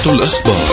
الأخبار.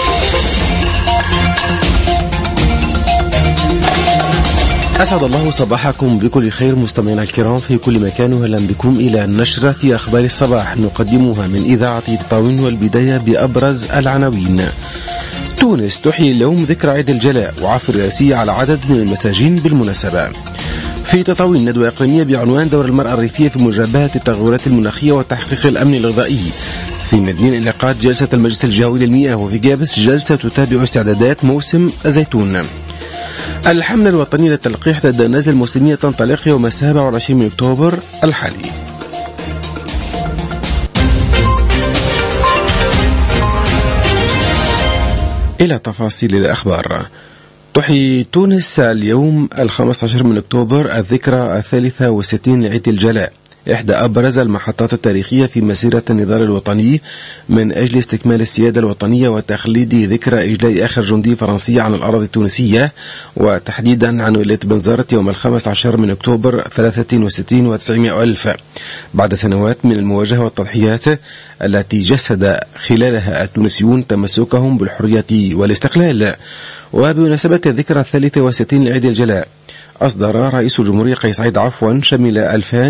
أسعد الله صباحكم بكل خير مستمعينا الكرام في كل مكان، وأهلا بكم إلى نشرة أخبار الصباح نقدمها من إذاعة تطاوين، والبداية بأبرز العناوين. تونس تحيي اليوم ذكرى عيد الجلاء وعفو رئاسي على عدد من المساجين بالمناسبة. في تطاوين ندوة إقليمية بعنوان دور المرأة الريفية في مجابهة التغيرات المناخية وتحقيق الأمن الغذائي. في مدينة انعقاد جلسة المجلس الجهوي للمياه، وفي جابس جلسة تتابع استعدادات موسم الزيتون. الحملة الوطنية للتلقيح ضد النزلة الموسمية تنطلق يوم 27 من أكتوبر الحالي. إلى تفاصيل الأخبار. تحيي تونس اليوم 15 من أكتوبر الذكرى 63 لعيد الجلاء، إحدى أبرز المحطات التاريخية في مسيرة النضال الوطني من أجل استكمال السيادة الوطنية وتخليد ذكرى إجلاء آخر جندي فرنسي عن الأراضي التونسية، وتحديدا عن ولاية بنزرت يوم 15 من أكتوبر 63 و900 ألف، بعد سنوات من المواجهة والتضحيات التي جسد خلالها التونسيون تمسكهم بالحرية والاستقلال. وبمناسبة الذكرى 63 لعيد الجلاء، أصدر رئيس الجمهورية قيس سعيد عفوا شمل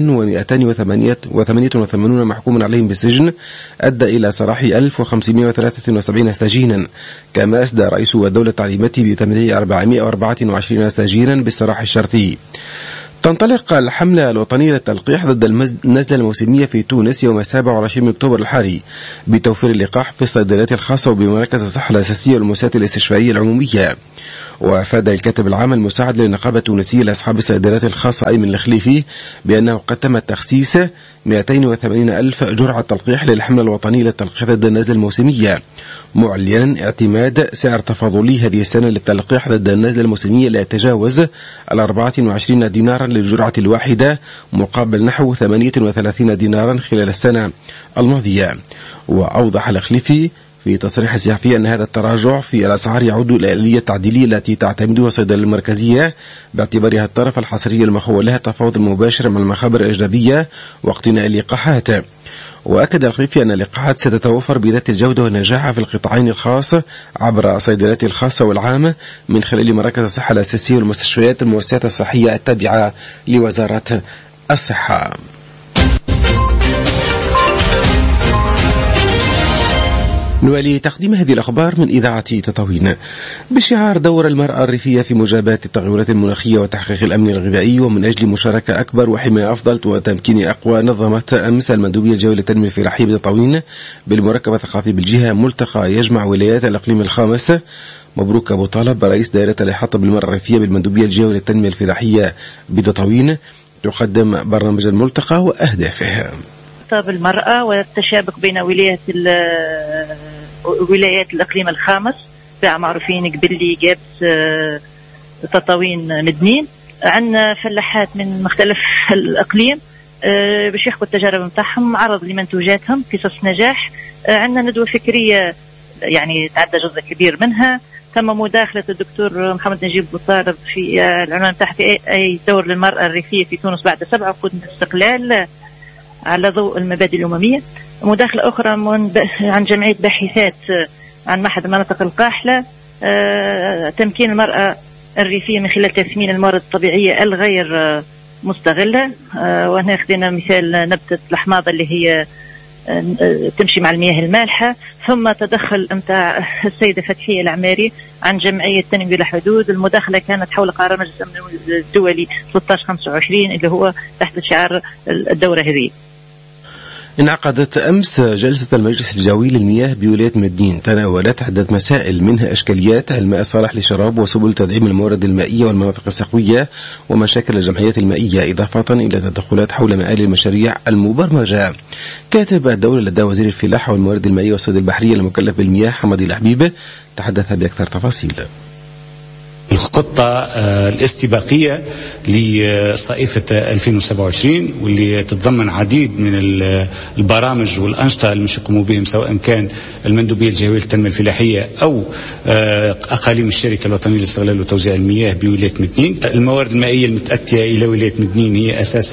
2288 محكوما عليهم بالسجن أدى إلى سراح 1573 سجينا، كما أسدى رئيس الدولة تعليماته بتمديد 424 سجينا بالسراح الشرطي. تنطلق الحملة الوطنية للتلقيح ضد النزلة الموسمية في تونس يوم 27 من أكتوبر الحالي بتوفير اللقاح في الصيدليات الخاصة وبمراكز الصحة الأساسية والمؤسسات الاستشفائية العمومية. وأفاد الكاتب العام المساعد للنقابة التونسية لأصحاب الصيدليات الخاصة أيمن الخليفي بأنه قد تم تخصيص 280 ألف جرعة تلقيح للحملة الوطنية للتلقيح ضد النزلة الموسمية، معلنا اعتماد سعر تفاضلي هذه السنة للتلقيح ضد النزلة الموسمية لا يتجاوز 24 دينارا للجرعة الواحدة مقابل نحو 38 دينارا خلال السنة الماضية. وأوضح الخليفي في تصريح صحفي أن هذا التراجع في الأسعار يعود إلى الآلية التعديلية التي تعتمدها الصيدلة المركزية باعتبارها الطرف الحصري المخول لها تفاوض مباشر مع المخابر الأجنبية واقتناء اللقاحات. وأكد الخليفي أن اللقاحات ستتوفر بذات الجودة والنجاح في القطاعين الخاص عبر الصيدليات الخاصة والعامة من خلال مراكز الصحة الأساسية والمستشفيات المؤسسات الصحية التابعة لوزارة الصحة. نوالي تقديم هذه الأخبار من إذاعة تطاوين بشعار دور المرأة الريفية في مجابهة التغيرات المناخية وتحقيق الأمن الغذائي، ومن أجل مشاركة أكبر وحماية أفضل وتمكين أقوى. نظمت أمس المندوبية الجوية للتنمية الفلاحية بتطاوين بالمركب الثقافي بالجهة ملتقى يجمع ولايات الإقليم الخامس. مبروك أبو طالب رئيس دائرة الإحاطة بالمرأة الريفية بالمندوبية الجوية للتنمية الفلاحية بتطاوين تقدم برنامج الملتقى وأهدافه. بالمرأة والتشابك بين ولايات الإقليم الخامس معروفين قبلي جابس تطاوين مدنين. عندنا فلاحات من مختلف الإقليم باش يحكوا التجارب متاعهم، عرض لمنتوجاتهم قصص نجاح. عندنا ندوة فكرية يعني تعدى جزء كبير منها، تم مداخلة الدكتور محمد نجيب بوطالب في العنوان تحت أي دور للمرأة الريفية في تونس بعد 7 عقود من الاستقلال على ضوء المبادئ الأممية. مداخلة أخرى عن جمعية باحثات عن معهد المناطق القاحلة، تمكين المرأة الريفية من خلال تثمين الموارد الطبيعية الغير مستغلة. وهنا خدينا مثال نبتة الحماضة اللي هي تمشي مع المياه المالحة. ثم تدخل متاع السيدة فتحية العماري عن جمعية تنمية بلا حدود. المداخلة كانت حول قرار مجلس الأمن الدولي 1325 اللي هو تحت شعار الدورة هذه. انعقدت أمس جلسة المجلس الجهوي للمياه بولاية مدين، تناولت عدة مسائل منها إشكاليات الماء الصالح للشراب وسبل تدعيم الموارد المائية والمناطق السقوية ومشاكل الجمعيات المائية، إضافة إلى تدخلات حول مآل المشاريع المبرمجة. كاتب الدولة لدى وزير الفلاحة والموارد المائية والصيد البحرية المكلف بالمياه حمدي الحبيب تحدث بأكثر تفاصيل. الخطة الاستباقية لصيفة 2027 واللي تتضمن عديد من البرامج والأنشطة اللي يقوموا بهم سواء كان المندوبية الجهوية للتنمية الفلاحية أو أقاليم الشركة الوطنية لاستغلال وتوزيع المياه بولاية مدنين. الموارد المائية المتأتية إلى ولاية مدنين هي أساسا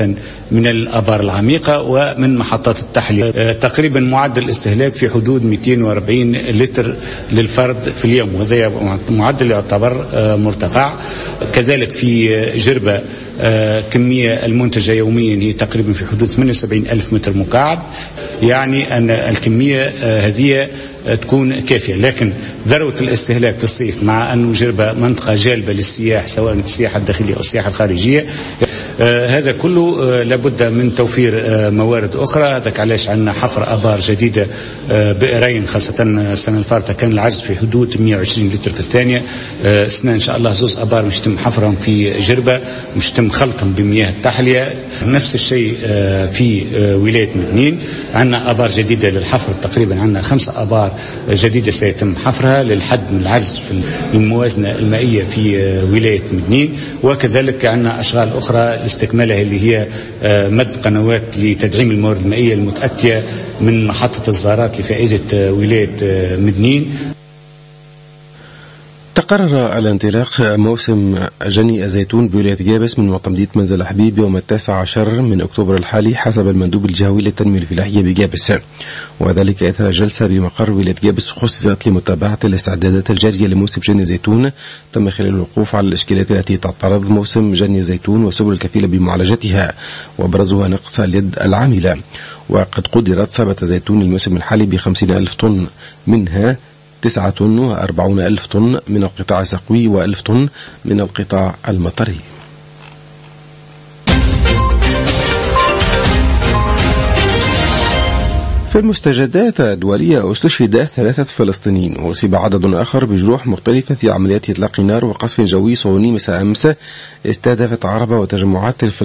من الآبار العميقة ومن محطات التحلية. تقريبا معدل الاستهلاك في حدود 240 لتر للفرد في اليوم، وهذا معدل يعتبر مرتفع. كذلك في جربة كمية المنتجة يوميا هي تقريبا في حدود 78 ألف متر مكعب، يعني أن الكمية هذه تكون كافية. لكن ذروة الاستهلاك في الصيف مع أنه جربة منطقة جالبة للسياح سواء السياحة الداخلية أو السياحة الخارجية، هذا كله لابد من توفير موارد أخرى. هذاك علاش عندنا حفر آبار جديدة بئرين، خاصة السنة الفارطة كان العجز في حدود 120 لتر في الثانية. السنة إن شاء الله زوز آبار مش تم حفرهم في جربة، مش تم خلطهم بمياه التحلية. نفس الشيء في ولاية مدنين، عندنا آبار جديدة للحفر، تقريبا عندنا 5 آبار جديدة سيتم حفرها للحد من العجز في الموازنة المائية في ولاية مدنين. وكذلك عندنا أشغال أخرى لاستكمالها اللي هي مد قنوات لتدعيم الموارد المائية المتأتية من محطة الزارات لفائدة ولاية مدنين. تقرر الانطلاق موسم جني الزيتون بولاية جابس من معتمدية منزل حبيب يوم 19 من أكتوبر الحالي حسب المندوب الجهوي للتنمية الفلاحية بجابس، وذلك إثر جلسة بمقر ولاية جابس خصصت لمتابعة الاستعدادات الجارية لموسم جني الزيتون. تم خلال الوقوف على الإشكالات التي تعترض موسم جني الزيتون وسبل الكفيلة بمعالجتها، وأبرزها نقص اليد العاملة. وقد قدرت صبة زيتون الموسم الحالي ب50 ألف طن، منها 49 ألف طن من القطاع السقوي و1000 طن من القطاع المطري. في المستجدات الدولية استشهد 3 فلسطينيين وأصيب عدد آخر بجروح مختلفة في عمليات إطلاق نار وقصف جوي صهيوني مساء أمس استهدفت عربة وتجمعات